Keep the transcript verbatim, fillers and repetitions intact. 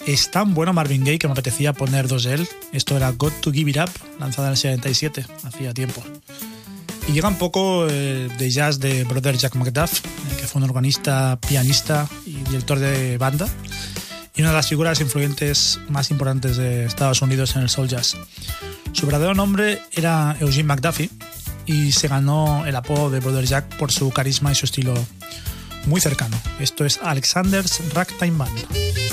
es tan bueno Marvin Gaye que me apetecía poner dos de él. Esto era Got to Give It Up, lanzada en el setenta y siete, hacía tiempo. Y llega un poco eh, de jazz de Brother Jack McDuff, eh, que fue un organista, pianista y director de banda, y una de las figuras influyentes más importantes de Estados Unidos en el soul jazz. Su verdadero nombre era Eugene McDuffie y se ganó el apodo de Brother Jack por su carisma y su estilo muy cercano. Esto es Alexander's Ragtime Band.